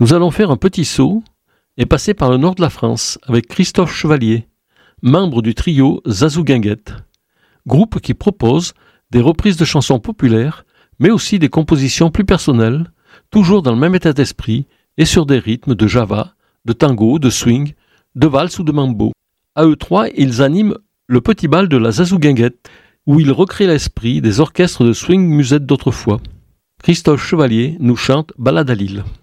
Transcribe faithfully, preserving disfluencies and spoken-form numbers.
Nous allons faire un petit saut et passer par le nord de la France avec Christophe Chevalier, membre du trio Zazou Guinguette, groupe qui propose des reprises de chansons populaires, mais aussi des compositions plus personnelles, toujours dans le même état d'esprit et sur des rythmes de java, de tango, de swing, de valse ou de mambo. À eux trois, ils animent le petit bal de la Zazou Guinguette, où ils recréent l'esprit des orchestres de swing musette d'autrefois. Christophe Chevalier nous chante Balade à Lille.